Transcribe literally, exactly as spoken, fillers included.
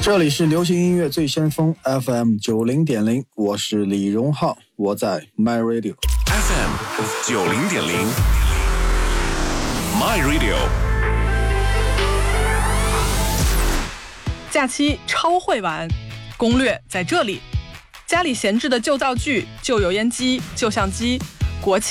这里是流行音乐最先锋 F M 九零点零，我是李荣浩，我在 My Radio F M 九零点零 My Radio。 假期超会玩，攻略在这里。家里闲置的旧灶具、旧油烟机、旧相机，国庆